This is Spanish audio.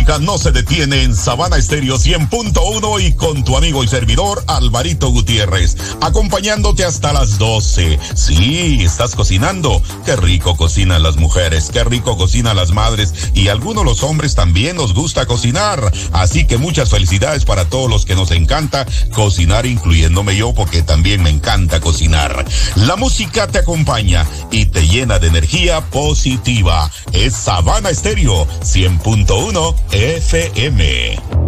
música no se detiene en Sabana Estéreo 100.1 y con tu amigo y servidor Alvarito Gutiérrez, acompañándote hasta las 12. Sí, estás cocinando. Qué rico cocinan las mujeres, qué rico cocinan las madres y a algunos los hombres también nos gusta cocinar. Así que muchas felicidades para todos los que nos encanta cocinar, incluyéndome yo, porque también me encanta cocinar. La música te acompaña y te llena de energía positiva. Es Sabana Estéreo 100.1 FM.